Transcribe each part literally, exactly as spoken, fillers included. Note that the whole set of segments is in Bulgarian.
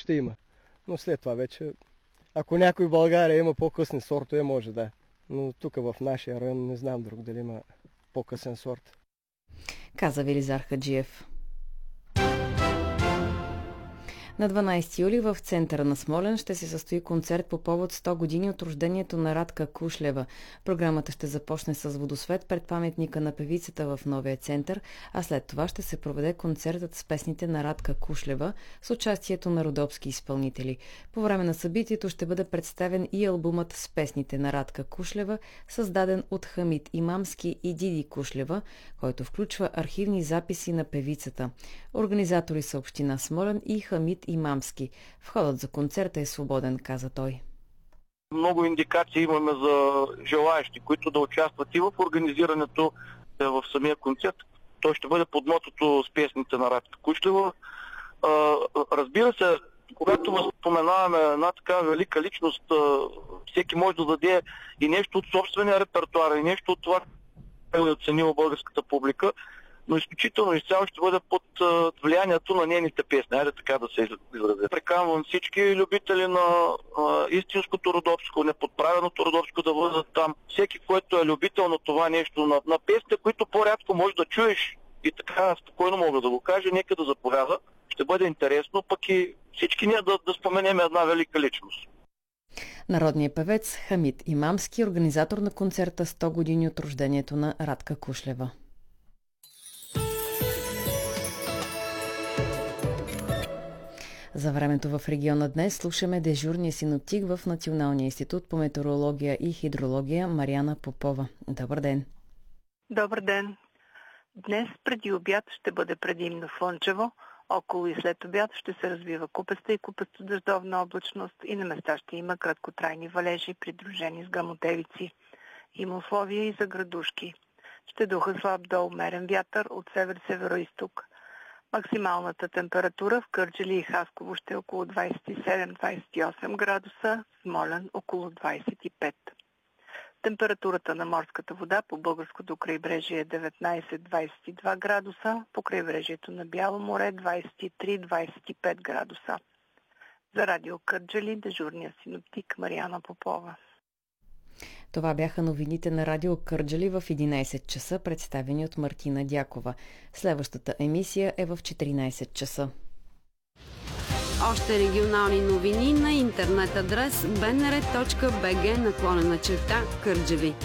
ще има. Но след това вече, ако някой в България има по-късни сортове, може да. Но тук в нашия район не знам друг дали има по-късен сорт. Каза Велизар Хаджиев. На дванадесети юли в центъра на Смолян ще се състои концерт по повод сто години от рождението на Радка Кушлева. Програмата ще започне с водосвет пред паметника на певицата в новия център, а след това ще се проведе концертът с песните на Радка Кушлева с участието на родопски изпълнители. По време на събитието ще бъде представен и албумът с песните на Радка Кушлева, създаден от Хамид Имамски и Диди Кушлева, който включва архивни записи на певицата. Организатори са община Смолян и Хамид Имамски. Входът за концерта е свободен, каза той. Много индикации имаме за желаящи, които да участват и в организирането в самия концерт. Той ще бъде под мотото с песните на Радка Кушлева. Разбира се, когато възпоменаваме една така велика личност, всеки може да даде и нещо от собствения репертуар, и нещо от това, което е оценила българската публика, но изключително изцяло ще бъде под влиянието на нейните песни. Айде така да се изразя. Прекамвам всички любители на а, истинското родопско, неподправеното родопско да бъдат там. Всеки, който е любител на това нещо, на, на песните, които по-рядко можеш да чуеш и така спокойно мога да го кажа, нека да заповяда. Ще бъде интересно, пък и всички ние да, да споменем една велика личност. Народният певец Хамид Имамски, организатор на концерта сто години от рождението на Радка Кушлева. За времето в региона днес слушаме дежурния синоптик в Националния институт по метеорология и хидрология Мариана Попова. Добър ден! Добър ден! Днес преди обяд ще бъде предимно слънчево, около и след обяд ще се развива купеста и купесто дъждовна облачност и на места ще има краткотрайни валежи, придружени с гъмотевици. Има условия и за градушки. Ще духа слаб до умерен вятър от север-североизток. Максималната температура в Кърджали и Хасково ще е около двадесет и седем до двадесет и осем градуса, в Смолян около двадесет и пет. Температурата на морската вода по българското крайбрежие е деветнадесет до двадесет и два градуса, по крайбрежието на Бяло море двадесет и три до двадесет и пет градуса. За радио Кърджали дежурния синоптик Мариана Попова. Това бяха новините на радио Кърджали в единадесет часа, представени от Мартина Дякова. Следващата емисия е в четиринадесет часа. Още регионални новини на интернет адрес би ен ар точка би джи наклонена черта Кърджали.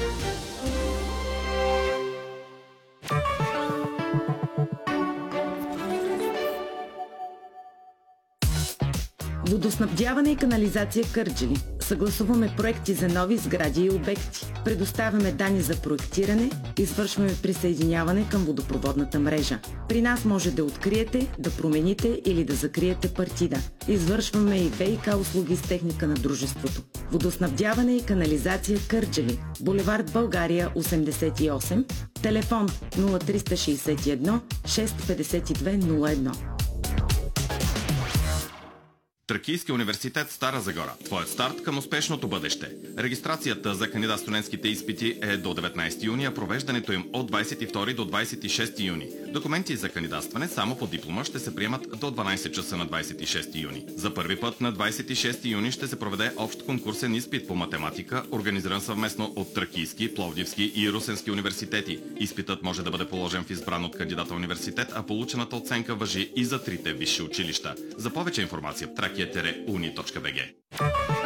Водоснабдяване и канализация Кърджали. Съгласуваме проекти за нови сгради и обекти. Предоставяме данни за проектиране, извършваме присъединяване към водопроводната мрежа. При нас може да откриете, да промените или да закриете партида. Извършваме и ВиК услуги с техника на дружеството. Водоснабдяване и канализация Кърджали. Булевард България осемдесет и осем. Телефон нула три шест едно шест пет две нула едно. Тракийски университет Стара Загора. Твоят старт към успешното бъдеще. Регистрацията за кандидат-студентските изпити е до деветнадесети юни, а провеждането им от двадесет и втори до двадесет и шести юни. Документи за кандидатстване само по диплома ще се приемат до дванадесет часа на двадесет и шести юни. За първи път на двадесет и шести юни ще се проведе общ конкурсен изпит по математика, организиран съвместно от Тракийски, Пловдивски и Русенски университети. Изпитът може да бъде положен в избран от кандидата университет, а получената оценка важи и за трите висши училища. За повече информация тракия уни точка би джи.